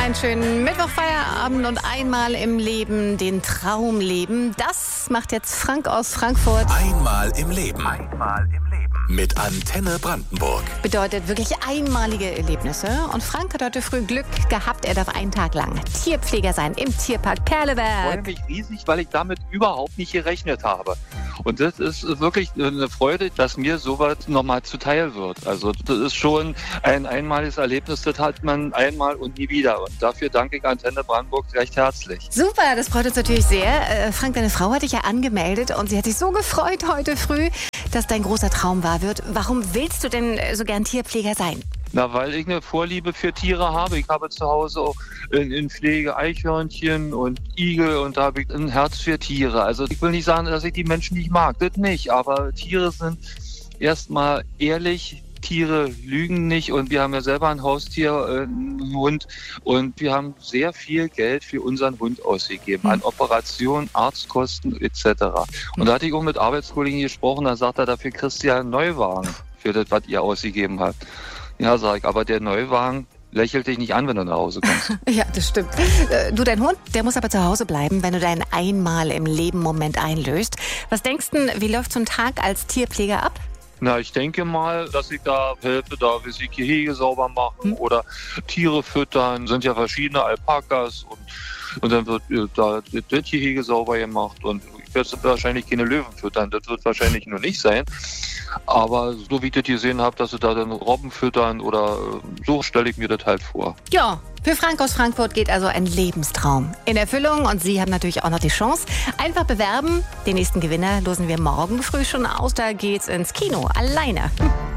Einen schönen Mittwochfeierabend und einmal im Leben den Traum leben. Das macht jetzt Frank aus Frankfurt. Einmal im Leben. Mit Antenne Brandenburg. Bedeutet wirklich einmalige Erlebnisse. Und Frank hat heute früh Glück gehabt. Er darf einen Tag lang Tierpfleger sein im Tierpark Perleberg. Ich freue mich riesig, weil ich damit überhaupt nicht gerechnet habe. Und das ist wirklich eine Freude, dass mir sowas nochmal zuteil wird. Also das ist schon ein einmaliges Erlebnis, das hat man einmal und nie wieder. Und dafür danke ich Antenne Brandenburg recht herzlich. Super, das freut uns natürlich sehr. Frank, deine Frau hat dich ja angemeldet und sie hat sich so gefreut heute früh, dass dein großer Traum wahr wird. Warum willst du denn so gern Tierpfleger sein? Na, weil ich eine Vorliebe für Tiere habe. Ich habe zu Hause auch in Pflege Eichhörnchen und Igel und da habe ich ein Herz für Tiere. Also ich will nicht sagen, dass ich die Menschen nicht mag, das nicht. Aber Tiere sind erstmal ehrlich. Tiere lügen nicht und wir haben ja selber ein Haustier, einen Hund und wir haben sehr viel Geld für unseren Hund ausgegeben an Operationen, Arztkosten etc. Und da hatte ich auch mit Arbeitskollegen gesprochen, da sagt er, dafür kriegst du ja einen Neuwagen für das, was ihr ausgegeben habt. Ja, sag ich, aber der Neuwagen lächelt dich nicht an, wenn du nach Hause kommst. Ja, das stimmt. Du, dein Hund, der muss aber zu Hause bleiben, wenn du deinen einmal im Leben Moment einlöst. Was denkst du, wie läuft so ein Tag als Tierpfleger ab? Na, ich denke mal, dass ich da helfe, da wir sie Gehege sauber machen oder Tiere füttern. Sind ja verschiedene Alpakas und dann wird da das Gehege sauber gemacht und ich werde wahrscheinlich keine Löwen füttern. Das wird wahrscheinlich nur nicht sein. Aber so wie ich das gesehen habe, dass sie da dann Robben füttern oder so stelle ich mir das halt vor. Ja, für Frank aus Frankfurt geht also ein Lebenstraum in Erfüllung und Sie haben natürlich auch noch die Chance. Einfach bewerben. Den nächsten Gewinner losen wir morgen früh schon aus. Da geht's ins Kino alleine.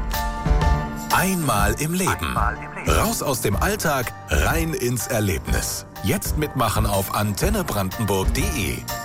Einmal im Leben. Raus aus dem Alltag, rein ins Erlebnis. Jetzt mitmachen auf antennebrandenburg.de.